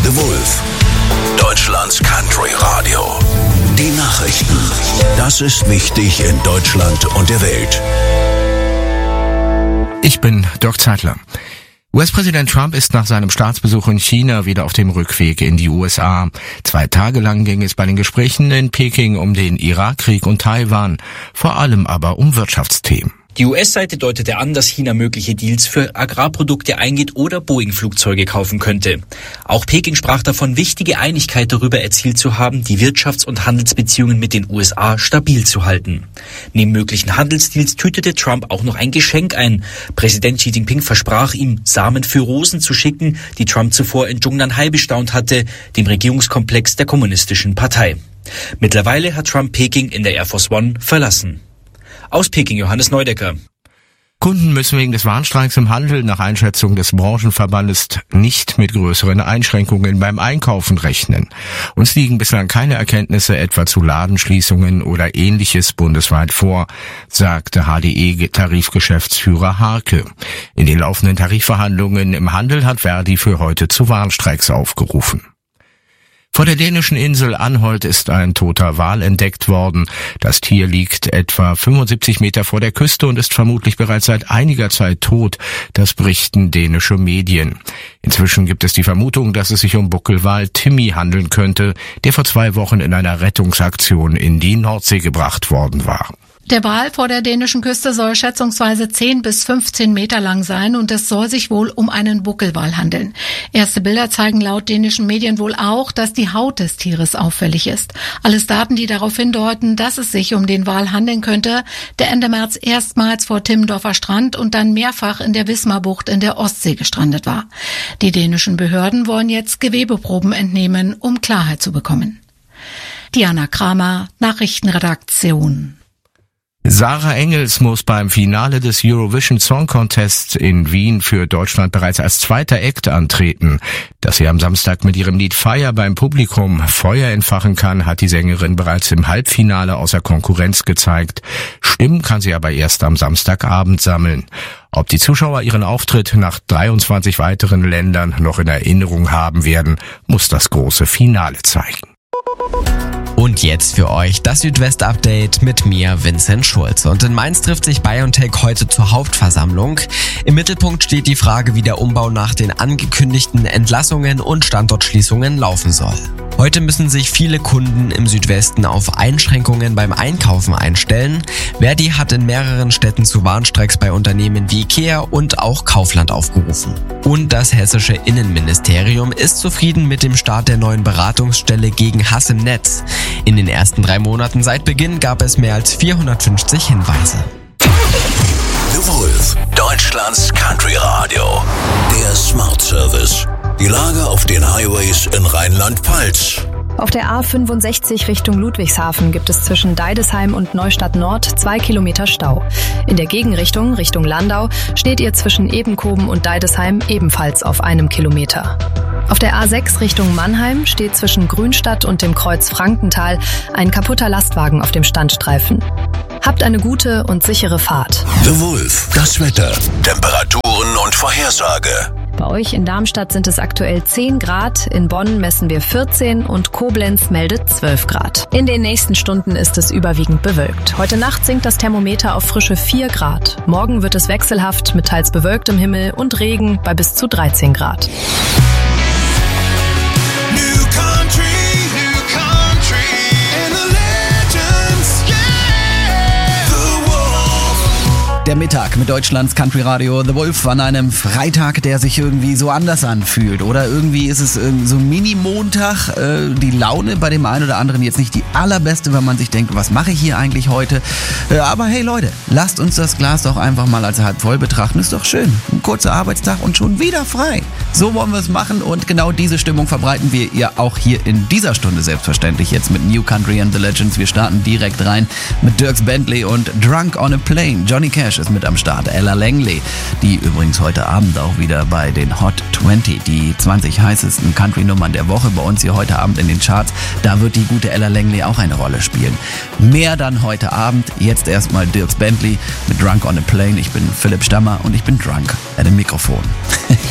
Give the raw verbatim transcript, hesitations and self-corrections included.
The Wolf, Deutschlands Country Radio. Die Nachrichten. Das ist wichtig in Deutschland und der Welt. Ich bin Dirk Zeitler. U S-Präsident Trump ist nach seinem Staatsbesuch in China wieder auf dem Rückweg in die U S A. Zwei Tage lang ging es bei den Gesprächen in Peking um den Irakkrieg und Taiwan, vor allem aber um Wirtschaftsthemen. Die U S-Seite deutete an, dass China mögliche Deals für Agrarprodukte eingeht oder Boeing-Flugzeuge kaufen könnte. Auch Peking sprach davon, wichtige Einigkeit darüber erzielt zu haben, die Wirtschafts- und Handelsbeziehungen mit den U S A stabil zu halten. Neben möglichen Handelsdeals tütete Trump auch noch ein Geschenk ein. Präsident Xi Jinping versprach ihm, Samen für Rosen zu schicken, die Trump zuvor in Zhongnanhai bestaunt hatte, dem Regierungskomplex der Kommunistischen Partei. Mittlerweile hat Trump Peking in der Air Force One verlassen. Aus Peking Johannes Neudecker. Kunden müssen wegen des Warnstreiks im Handel nach Einschätzung des Branchenverbandes nicht mit größeren Einschränkungen beim Einkaufen rechnen. Uns liegen bislang keine Erkenntnisse etwa zu Ladenschließungen oder Ähnliches bundesweit vor, sagte H D E-Tarifgeschäftsführer Harke. In den laufenden Tarifverhandlungen im Handel hat Verdi für heute zu Warnstreiks aufgerufen. Vor der dänischen Insel Anholt ist ein toter Wal entdeckt worden. Das Tier liegt etwa fünfundsiebzig Meter vor der Küste und ist vermutlich bereits seit einiger Zeit tot. Das berichten dänische Medien. Inzwischen gibt es die Vermutung, dass es sich um Buckelwal Timmy handeln könnte, der vor zwei Wochen in einer Rettungsaktion in die Nordsee gebracht worden war. Der Wal vor der dänischen Küste soll schätzungsweise zehn bis fünfzehn Meter lang sein und es soll sich wohl um einen Buckelwal handeln. Erste Bilder zeigen laut dänischen Medien wohl auch, dass die Haut des Tieres auffällig ist. Alles Daten, die darauf hindeuten, dass es sich um den Wal handeln könnte, der Ende März erstmals vor Timmendorfer Strand und dann mehrfach in der Wismarbucht in der Ostsee gestrandet war. Die dänischen Behörden wollen jetzt Gewebeproben entnehmen, um Klarheit zu bekommen. Diana Kramer, Nachrichtenredaktion. Sarah Engels muss beim Finale des Eurovision Song Contest in Wien für Deutschland bereits als zweiter Act antreten. Dass sie am Samstag mit ihrem Lied Fire beim Publikum Feuer entfachen kann, hat die Sängerin bereits im Halbfinale außer Konkurrenz gezeigt. Stimmen kann sie aber erst am Samstagabend sammeln. Ob die Zuschauer ihren Auftritt nach dreiundzwanzig weiteren Ländern noch in Erinnerung haben werden, muss das große Finale zeigen. Und jetzt für euch das Südwest-Update mit mir, Vincent Schulze. Und in Mainz trifft sich BioNTech heute zur Hauptversammlung. Im Mittelpunkt steht die Frage, wie der Umbau nach den angekündigten Entlassungen und Standortschließungen laufen soll. Heute müssen sich viele Kunden im Südwesten auf Einschränkungen beim Einkaufen einstellen. Verdi hat in mehreren Städten zu Warnstreiks bei Unternehmen wie Ikea und auch Kaufland aufgerufen. Und das hessische Innenministerium ist zufrieden mit dem Start der neuen Beratungsstelle gegen Hass im Netz. In den ersten drei Monaten seit Beginn gab es mehr als vierhundertfünfzig Hinweise. The Wolf, Deutschlands Country Radio. Der Smart Service. Die Lage auf den Highways in Rheinland-Pfalz. Auf der A fünfundsechzig Richtung Ludwigshafen gibt es zwischen Deidesheim und Neustadt Nord zwei Kilometer Stau. In der Gegenrichtung, Richtung Landau, steht ihr zwischen Ebenkoben und Deidesheim ebenfalls auf einem Kilometer. Auf der A sechs Richtung Mannheim steht zwischen Grünstadt und dem Kreuz Frankenthal ein kaputter Lastwagen auf dem Standstreifen. Habt eine gute und sichere Fahrt. The Wolf, das Wetter, Temperaturen und Vorhersage. Bei euch in Darmstadt sind es aktuell zehn Grad, in Bonn messen wir vierzehn und Koblenz meldet zwölf Grad. In den nächsten Stunden ist es überwiegend bewölkt. Heute Nacht sinkt das Thermometer auf frische vier Grad. Morgen wird es wechselhaft mit teils bewölktem Himmel und Regen bei bis zu dreizehn Grad. Der Mittag mit Deutschlands Country Radio The Wolf an einem Freitag, der sich irgendwie so anders anfühlt. Oder irgendwie ist es so Mini-Montag. Äh, die Laune bei dem einen oder anderen jetzt nicht die allerbeste, wenn man sich denkt, was mache ich hier eigentlich heute? Äh, aber hey Leute, lasst uns das Glas doch einfach mal als halb voll betrachten. Ist doch schön. Ein kurzer Arbeitstag und schon wieder frei. So wollen wir es machen und genau diese Stimmung verbreiten wir ihr auch hier in dieser Stunde selbstverständlich jetzt mit New Country and the Legends. Wir starten direkt rein mit Dierks Bentley und Drunk on a Plane. Johnny Cash ist mit am Start. Ella Langley, die übrigens heute Abend auch wieder bei den Hot zwanzig, die zwanzig heißesten Country-Nummern der Woche bei uns hier heute Abend in den Charts, da wird die gute Ella Langley auch eine Rolle spielen. Mehr dann heute Abend. Jetzt erstmal Dierks Bentley mit Drunk on a Plane. Ich bin Philipp Stammer und ich bin drunk at dem Mikrofon.